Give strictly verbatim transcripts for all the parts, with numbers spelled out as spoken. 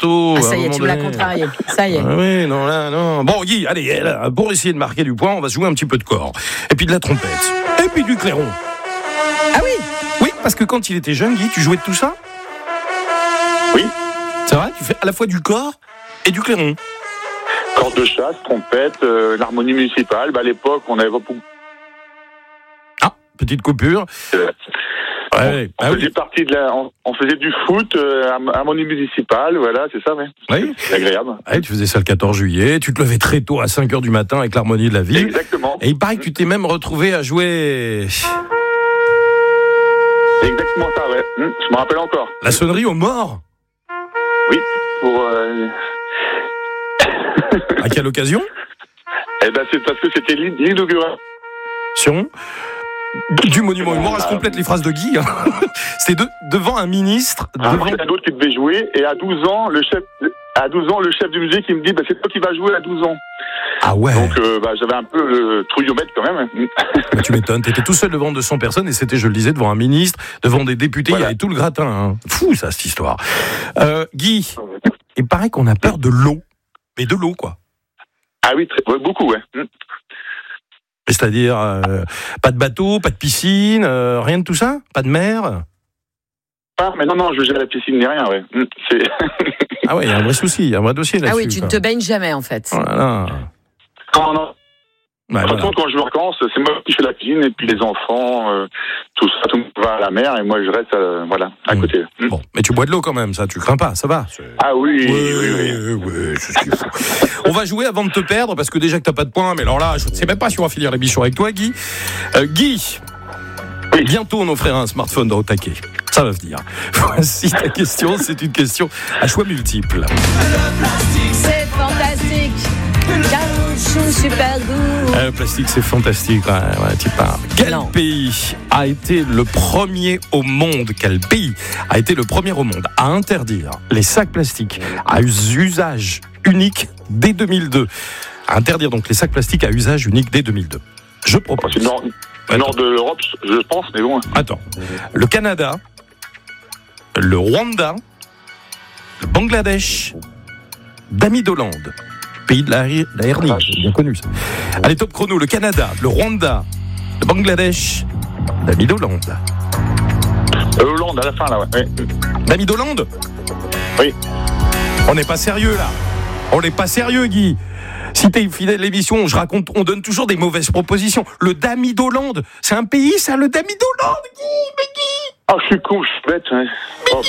bientôt. Ah, ça y est, tu me l'as contrarié. Ça y est. Ah oui, non, là, non. Bon, Guy, allez, là, pour essayer de marquer du point, on va jouer un petit peu de corps. Et puis de la trompette. Et puis du clairon. Ah oui? Oui, parce que quand il était jeune, Guy, tu jouais de tout ça? Oui. C'est vrai? Tu fais à la fois du corps et du clairon. Corde de chasse, trompette, euh, l'harmonie municipale. Bah, à l'époque, on avait beaucoup. Ah, petite coupure. Euh, Ouais, on, ouais. on Ah faisait oui. partie de la, on, on faisait du foot, euh, harmonie municipale, voilà, c'est ça, ouais. Oui. C'est agréable. Ouais, tu faisais ça le quatorze juillet, tu te levais très tôt à cinq heures du matin avec l'harmonie de la ville. Exactement. Et il paraît que tu t'es même retrouvé à jouer C'est exactement ça, ouais. Hum, je me rappelle encore. la sonnerie aux morts. Oui, pour. Euh... À quelle occasion? Eh ben, c'est parce que c'était l'inauguration. Sur du monument aux morts. Je complète les phrases de Guy. hein. C'était de, devant un ministre. Après, Devant... il y en a d'autres qui devaient jouer, et à douze ans, le chef, à douze ans, le chef du musée qui me dit, bah, c'est toi qui vas jouer à douze ans. Ah ouais. Donc, euh, bah, j'avais un peu le trouillomètre quand même. Bah, tu m'étonnes. T'étais tout seul devant deux cents personnes et c'était, je le disais, devant un ministre, devant des députés. Voilà. Il y avait tout le gratin. Hein. Fou, ça, cette histoire. Euh, Guy, il paraît qu'on a peur de l'eau. Mais de l'eau, quoi. Ah oui, très, ouais, beaucoup, ouais. Hum. C'est-à-dire, euh, pas de bateau, pas de piscine, euh, rien de tout ça? Pas de mer? Ah, mais non, non, je gère la piscine ni rien, ouais. Hum, c'est... Ah ouais, il y a un vrai souci, il y a un vrai dossier là-dessus. Ah oui, tu ne te baignes jamais, en fait. Oh là là. non, non. Ouais, Par voilà. contre, quand je me vacances, c'est moi qui fais la cuisine, et puis les enfants, euh, tout ça, tout le monde va à la mer, et moi je reste, euh, voilà, à Mmh. côté. Hum. Bon, mais tu bois de l'eau quand même, ça, tu crains pas, ça va. C'est... Ah oui, Ouais, oui, oui. ouais, c'est ce qu'il faut. On va jouer avant de te perdre, parce que déjà que t'as pas de points, mais alors là, je ne sais même pas si on va finir l'émission avec toi, Guy. Euh, Guy, Oui. bientôt on offrira un smartphone de Taquet. Ça va venir. Voici ta question, c'est une question à choix multiples. C'est fantastique. Caoutchouc, super goût. Euh, le plastique, c'est fantastique. Ouais, ouais, tu parles. Quel Non. pays a été le premier au monde Quel pays a été le premier au monde à interdire les sacs plastiques à us- usage unique dès deux mille deux? À interdire donc les sacs plastiques à usage unique dès deux mille deux. Je propose. C'est le nord, le Attends. nord de l'Europe, je pense, mais bon. Attends. Le Canada, le Rwanda, le Bangladesh, Damidoland. Pays de la, la hernie, c'est bien connu ça. Allez, top chrono, le Canada, le Rwanda, le Bangladesh, Damidoland. Euh, Hollande, à la fin, là, ouais. ouais. Damidoland? Oui. On n'est pas sérieux là. On n'est pas sérieux, Guy. Si t'es fidèle à l'émission, je raconte, on donne toujours des mauvaises propositions. Le Damidoland, c'est un pays, ça, le Damidoland, Guy, mais Guy. Ah, je suis con, je suis bête, ouais. Oh,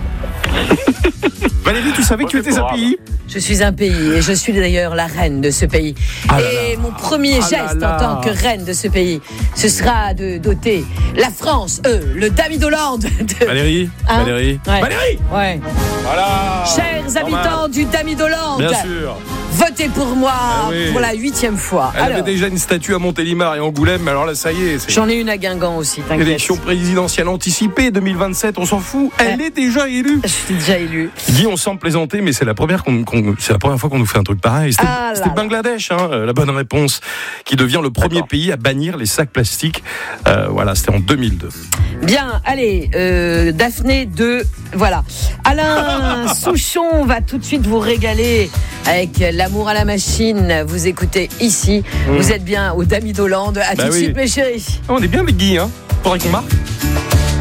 Valérie, tu savais que tu Oh, c'est étais un pas pays? Je suis un pays et je suis d'ailleurs la reine de ce pays. Ah là et là. mon premier Ah là geste là. en tant que reine de ce pays, ce sera de doter la France, eux, le Damidoland. De... Valérie, Hein? Valérie, Ouais. Valérie. Ouais. Voilà. Chers Normal. habitants du Damidoland, Bien sûr. votez pour moi Ah oui. pour la huitième fois. Elle Alors, avait déjà une statue à Montélimar et Angoulême, mais alors là, ça y est, c'est j'en ai une à Guingamp aussi, t'inquiète. élection présidentielle anticipée deux mille vingt-sept, on s'en fout. Elle est déjà élue. Je suis déjà élue. Guy, on semble plaisanter, mais c'est la première qu'on, qu'on- c'est la première fois qu'on nous fait un truc pareil. C'était, Ah là c'était là. Bangladesh, hein, euh, la bonne réponse, qui devient le premier D'accord. pays à bannir les sacs plastiques. Euh, voilà, c'était en deux mille deux. Bien, allez, euh, Daphné deux, voilà. Alain Souchon va tout de suite vous régaler avec l'amour à la machine. Vous écoutez ici, Mmh. vous êtes bien au Damidoland. À Bah tout de oui. suite, mes chéris. On est bien avec Guy, hein. Faudrait qu'on marque.